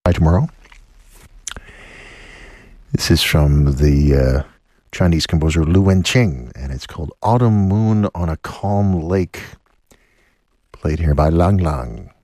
By tomorrow. This is from the Chinese composer Lu Wenqing, and it's called Autumn Moon on a Calm Lake, played here by Lang Lang.